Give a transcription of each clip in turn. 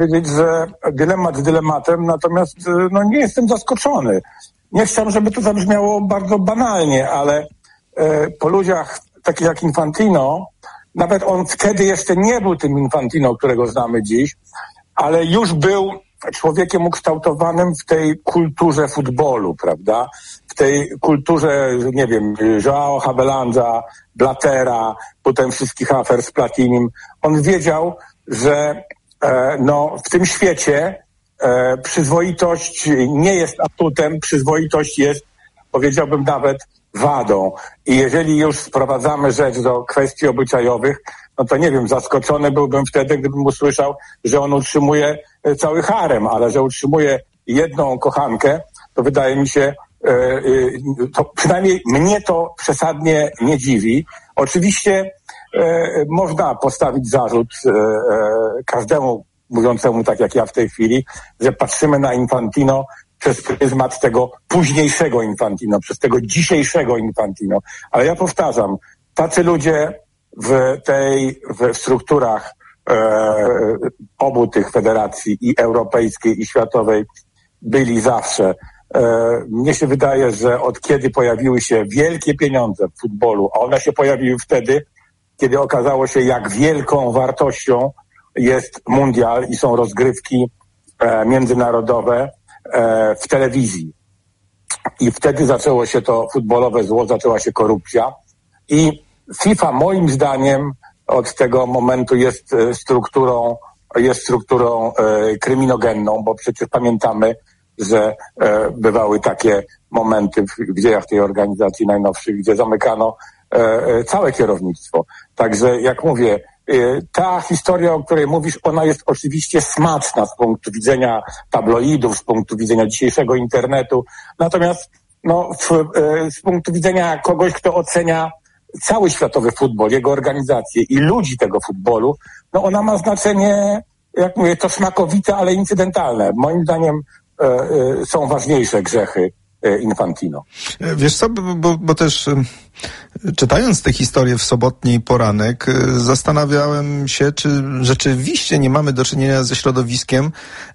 powiedzieć, że dylemat dylematem, natomiast nie jestem zaskoczony. Nie chcę, żeby to zabrzmiało bardzo banalnie, ale po ludziach takich jak Infantino, nawet on wtedy jeszcze nie był tym Infantino, którego znamy dziś, ale już był człowiekiem ukształtowanym w tej kulturze futbolu, prawda? W tej kulturze, nie wiem, João Havelange, Blattera, potem wszystkich afer z Platinim. On wiedział, że w tym świecie przyzwoitość nie jest atutem, przyzwoitość jest, powiedziałbym, nawet wadą. I jeżeli już sprowadzamy rzecz do kwestii obyczajowych, no to nie wiem, zaskoczony byłbym wtedy, gdybym usłyszał, że on utrzymuje cały harem, ale że utrzymuje jedną kochankę, to wydaje mi się, to przynajmniej mnie to przesadnie nie dziwi. Oczywiście można postawić zarzut każdemu mówiącemu tak jak ja w tej chwili, że patrzymy na Infantino przez pryzmat tego późniejszego Infantino, przez tego dzisiejszego Infantino. Ale ja powtarzam, tacy ludzie w strukturach obu tych federacji, i europejskiej, i światowej, byli zawsze. Mnie się wydaje, że od kiedy pojawiły się wielkie pieniądze w futbolu, a one się pojawiły wtedy, kiedy okazało się, jak wielką wartością jest mundial i są rozgrywki międzynarodowe w telewizji. I wtedy zaczęło się to futbolowe zło, zaczęła się korupcja. I FIFA moim zdaniem od tego momentu jest strukturą kryminogenną, bo przecież pamiętamy, że bywały takie momenty w dziejach tej organizacji najnowszych, gdzie zamykano całe kierownictwo. Także jak mówię, ta historia, o której mówisz, ona jest oczywiście smaczna z punktu widzenia tabloidów, z punktu widzenia dzisiejszego internetu. Natomiast z punktu widzenia kogoś, kto ocenia cały światowy futbol, jego organizację i ludzi tego futbolu, ona ma znaczenie, jak mówię, to smakowite, ale incydentalne. Moim zdaniem są ważniejsze grzechy Infantino. Wiesz co, bo też czytając tę historię w sobotni poranek, zastanawiałem się, czy rzeczywiście nie mamy do czynienia ze środowiskiem,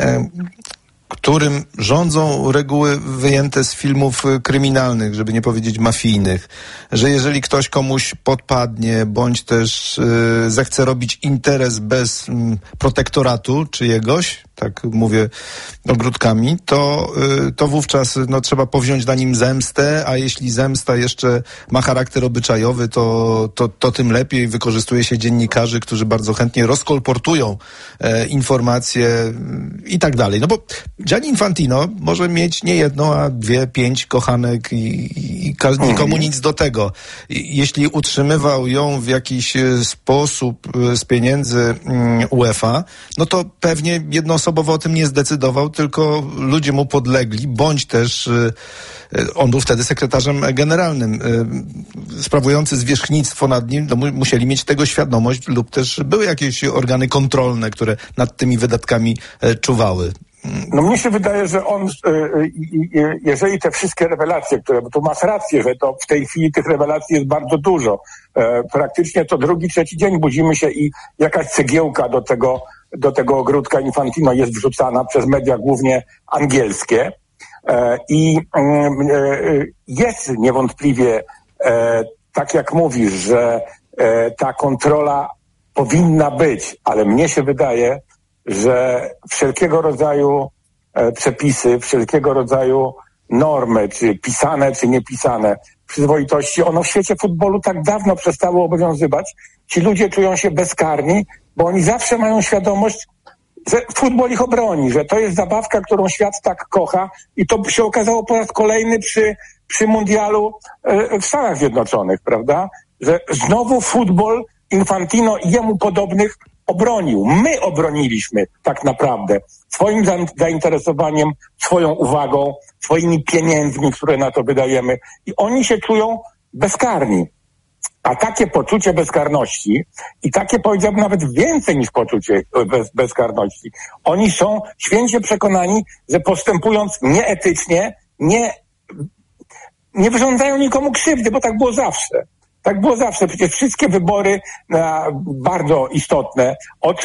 którym rządzą reguły wyjęte z filmów kryminalnych, żeby nie powiedzieć mafijnych, że jeżeli ktoś komuś podpadnie, bądź też zechce robić interes bez protektoratu czyjegoś, tak mówię ogródkami, to wówczas trzeba powziąć na nim zemstę, a jeśli zemsta jeszcze ma charakter obyczajowy, to tym lepiej. Wykorzystuje się dziennikarzy, którzy bardzo chętnie rozkolportują informacje i tak dalej. No bo Gianni Infantino może mieć nie jedną, a 2, 5 kochanek i nikomu nic do tego. Jeśli utrzymywał ją w jakiś sposób z pieniędzy UEFA, no to pewnie jednoosobowo o tym nie zdecydował, tylko ludzie mu podlegli, bądź też on był wtedy sekretarzem generalnym. Sprawujący zwierzchnictwo nad nim musieli mieć tego świadomość, lub też były jakieś organy kontrolne, które nad tymi wydatkami czuwały. Mnie się wydaje, że on, jeżeli te wszystkie rewelacje, bo tu masz rację, że to w tej chwili tych rewelacji jest bardzo dużo. Praktycznie to drugi, trzeci dzień budzimy się i jakaś cegiełka do tego ogródka Infantino jest wrzucana przez media głównie angielskie. I jest niewątpliwie, tak jak mówisz, że ta kontrola powinna być, ale mnie się wydaje, że wszelkiego rodzaju przepisy, wszelkiego rodzaju normy, czy pisane, czy niepisane, przyzwoitości, one w świecie futbolu tak dawno przestały obowiązywać. Ci ludzie czują się bezkarni, bo oni zawsze mają świadomość, że futbol ich obroni, że to jest zabawka, którą świat tak kocha, i to się okazało po raz kolejny przy mundialu w Stanach Zjednoczonych, prawda? Że znowu futbol Infantino i jemu podobnych obronił. My obroniliśmy tak naprawdę swoim zainteresowaniem, swoją uwagą, swoimi pieniędzmi, które na to wydajemy, i oni się czują bezkarni. A takie poczucie bezkarności i takie, powiedziałbym, nawet więcej niż poczucie bezkarności, oni są święcie przekonani, że postępując nieetycznie, nie wyrządzają nikomu krzywdy, bo tak było zawsze. Tak było zawsze. Przecież wszystkie wybory bardzo istotne od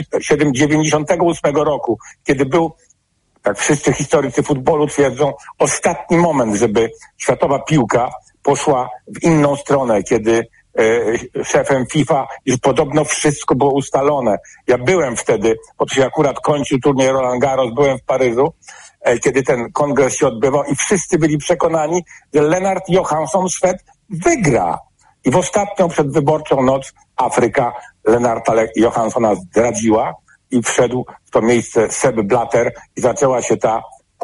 98 roku, kiedy był, tak wszyscy historycy futbolu twierdzą, ostatni moment, żeby światowa piłka poszła w inną stronę, kiedy szefem FIFA już podobno wszystko było ustalone. Ja byłem wtedy, bo to się akurat kończył turniej Roland Garros, byłem w Paryżu, kiedy ten kongres się odbywał i wszyscy byli przekonani, że Lennart Johansson, Szwed, wygra. I w ostatnią przedwyborczą noc Afryka Lennarta Johanssona zdradziła i wszedł w to miejsce Sepp Blatter i zaczęła się ta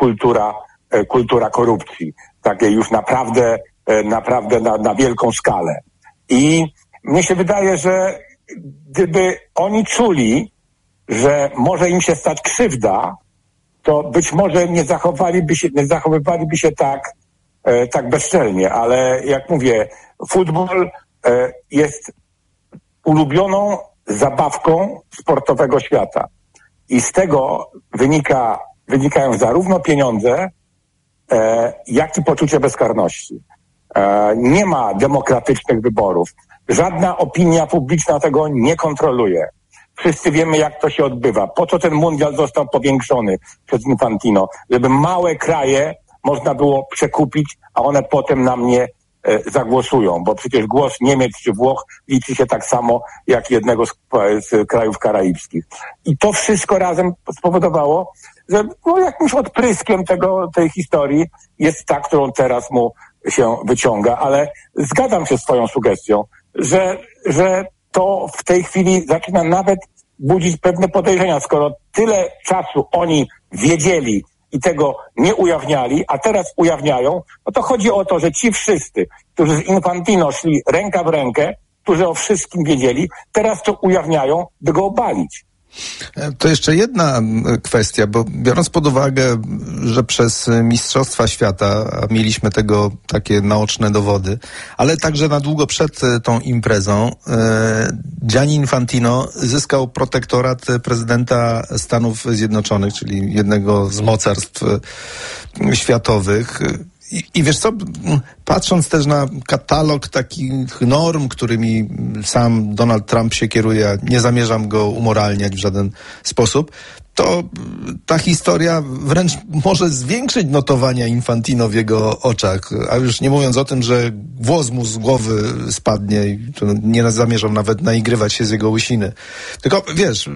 kultura korupcji. Takiej już naprawdę na wielką skalę. I mnie się wydaje, że gdyby oni czuli, że może im się stać krzywda, to być może nie zachowywaliby się tak bezczelnie. Ale jak mówię, futbol jest ulubioną zabawką sportowego świata. I z tego wynikają zarówno pieniądze, jak i poczucie bezkarności. Nie ma demokratycznych wyborów. Żadna opinia publiczna tego nie kontroluje. Wszyscy wiemy, jak to się odbywa. Po co ten mundial został powiększony przez Infantino? Żeby małe kraje można było przekupić, a one potem na mnie zagłosują, bo przecież głos Niemiec czy Włoch liczy się tak samo jak jednego z krajów karaibskich. I to wszystko razem spowodowało, że jakimś odpryskiem tej historii jest ta, którą teraz mu się wyciąga, ale zgadzam się z twoją sugestią, że to w tej chwili zaczyna nawet budzić pewne podejrzenia, skoro tyle czasu oni wiedzieli i tego nie ujawniali, a teraz ujawniają, no to chodzi o to, że ci wszyscy, którzy z Infantino szli ręka w rękę, którzy o wszystkim wiedzieli, teraz to ujawniają, by go obalić. To jeszcze jedna kwestia, bo biorąc pod uwagę, że przez Mistrzostwa Świata mieliśmy tego takie naoczne dowody, ale także na długo przed tą imprezą Gianni Infantino zyskał protektorat prezydenta Stanów Zjednoczonych, czyli jednego z mocarstw światowych. I wiesz co, patrząc też na katalog takich norm, którymi sam Donald Trump się kieruje, nie zamierzam go umoralniać w żaden sposób, to ta historia wręcz może zwiększyć notowania Infantino w jego oczach, a już nie mówiąc o tym, że włos mu z głowy spadnie i nie zamierzam nawet naigrywać się z jego łysiny. Tylko wiesz,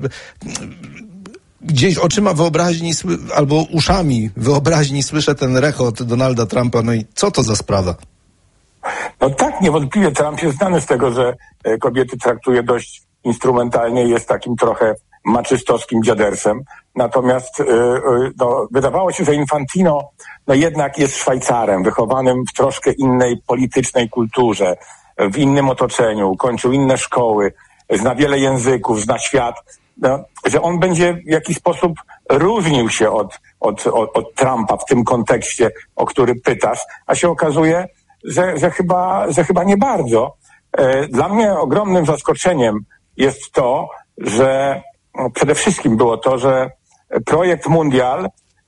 gdzieś oczyma wyobraźni albo uszami wyobraźni słyszę ten rechot Donalda Trumpa, no i co to za sprawa? No tak, niewątpliwie Trump jest znany z tego, że kobiety traktuje dość instrumentalnie, jest takim trochę maczystowskim dziadersem. Natomiast wydawało się, że Infantino jednak jest Szwajcarem, wychowanym w troszkę innej politycznej kulturze, w innym otoczeniu, kończył inne szkoły, zna wiele języków, zna świat. Że on będzie w jakiś sposób różnił się od Trumpa w tym kontekście, o który pytasz, a się okazuje, że chyba nie bardzo. Dla mnie ogromnym zaskoczeniem jest to, że przede wszystkim było to, że projekt Mundial,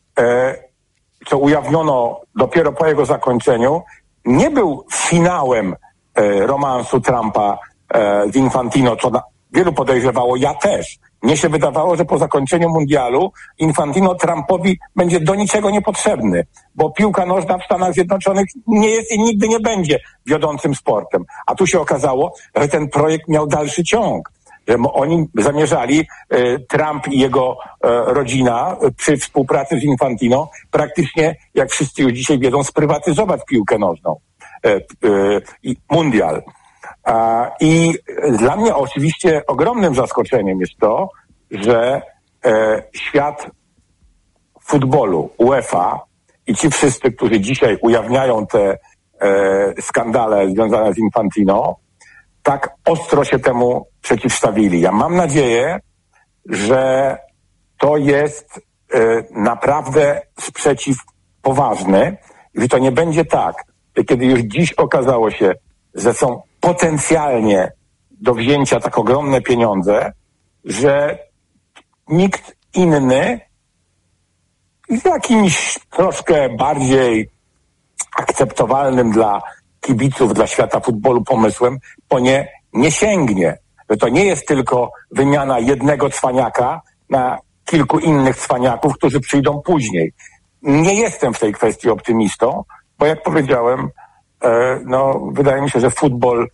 co ujawniono dopiero po jego zakończeniu, nie był finałem romansu Trumpa z Infantino, co wielu podejrzewało, ja też. Mnie się wydawało, że po zakończeniu mundialu Infantino Trumpowi będzie do niczego niepotrzebny, bo piłka nożna w Stanach Zjednoczonych nie jest i nigdy nie będzie wiodącym sportem. A tu się okazało, że ten projekt miał dalszy ciąg. Że oni zamierzali, Trump i jego rodzina przy współpracy z Infantino praktycznie, jak wszyscy już dzisiaj wiedzą, sprywatyzować piłkę nożną i mundial. I dla mnie oczywiście ogromnym zaskoczeniem jest to, że świat futbolu, UEFA i ci wszyscy, którzy dzisiaj ujawniają te skandale związane z Infantino, tak ostro się temu przeciwstawili. Ja mam nadzieję, że to jest naprawdę sprzeciw poważny i że to nie będzie tak, że kiedy już dziś okazało się, że są potencjalnie do wzięcia tak ogromne pieniądze, że nikt inny z jakimś troszkę bardziej akceptowalnym dla kibiców dla świata futbolu pomysłem po nie sięgnie. Że to nie jest tylko wymiana jednego cwaniaka na kilku innych cwaniaków, którzy przyjdą później. Nie jestem w tej kwestii optymistą, bo jak powiedziałem, wydaje mi się, że futbol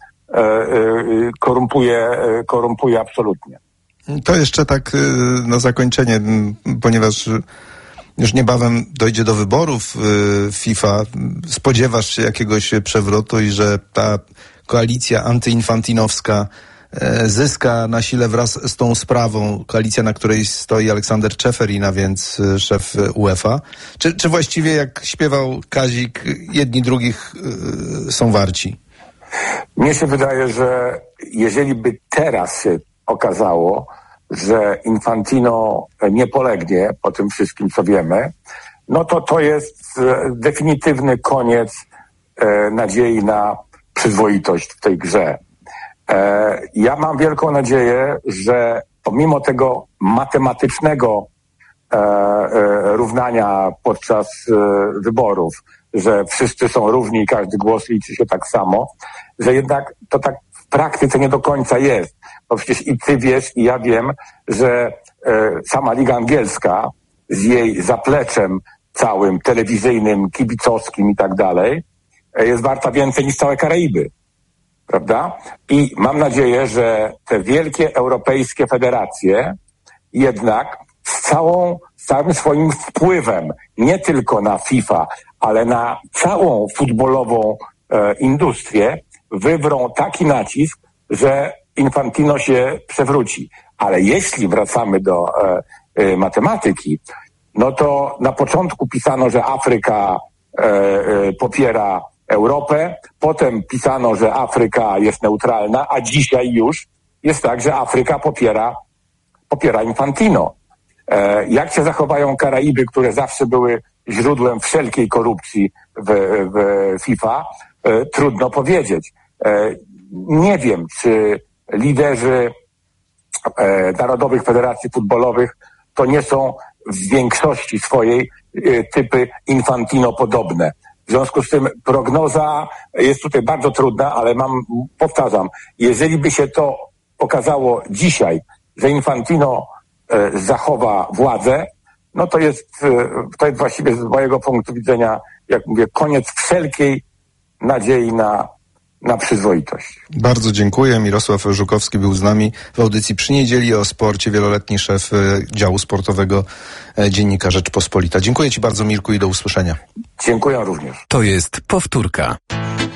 korumpuje absolutnie. To jeszcze tak na zakończenie, ponieważ już niebawem dojdzie do wyborów FIFA. Spodziewasz się jakiegoś przewrotu i że ta koalicja antyinfantinowska zyska na sile wraz z tą sprawą, koalicja, na której stoi Aleksander Czeferin, więc szef UEFA. Czy właściwie, jak śpiewał Kazik, jedni drugich są warci? Mnie się wydaje, że jeżeli by teraz się okazało, że Infantino nie polegnie po tym wszystkim, co wiemy, no to jest definitywny koniec nadziei na przyzwoitość w tej grze. Ja mam wielką nadzieję, że pomimo tego matematycznego równania podczas wyborów, że wszyscy są równi i każdy głos liczy się tak samo, że jednak to tak w praktyce nie do końca jest. Bo przecież i ty wiesz, i ja wiem, że sama Liga Angielska z jej zapleczem całym telewizyjnym, kibicowskim i tak dalej jest warta więcej niż całe Karaiby. Prawda? I mam nadzieję, że te wielkie europejskie federacje jednak z całym swoim wpływem, nie tylko na FIFA, ale na całą futbolową industrię, wywrą taki nacisk, że Infantino się przewróci. Ale jeśli wracamy do matematyki, no to na początku pisano, że Afryka popiera Europę, potem pisano, że Afryka jest neutralna, a dzisiaj już jest tak, że Afryka popiera Infantino. Jak się zachowają Karaiby, które zawsze były źródłem wszelkiej korupcji w FIFA, trudno powiedzieć. Nie wiem, czy liderzy narodowych federacji futbolowych to nie są w większości swojej typy Infantino podobne. W związku z tym prognoza jest tutaj bardzo trudna, ale powtarzam, jeżeli by się to okazało dzisiaj, że Infantino zachowa władzę, no to jest właściwie z mojego punktu widzenia, jak mówię, koniec wszelkiej nadziei na przyzwoitość. Bardzo dziękuję. Mirosław Żukowski był z nami w audycji Przy Niedzieli o sporcie, wieloletni szef działu sportowego Dziennika Rzeczpospolita. Dziękuję ci bardzo, Mirku, i do usłyszenia. Dziękuję również. To jest powtórka.